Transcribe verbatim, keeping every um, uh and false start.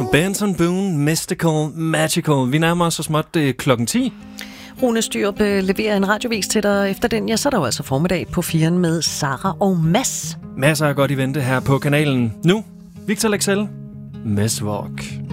Benson Boone, Mystical, Magical. Vi nærmer os så småt øh, klokken ti. Rune Styrup leverer en radiovis til dig. Efter den, ja, så er der jo altså formiddag på firen med Sara og Mads. Masser af godt i vente her på kanalen. Nu, Victor Lexell, Mads Walk.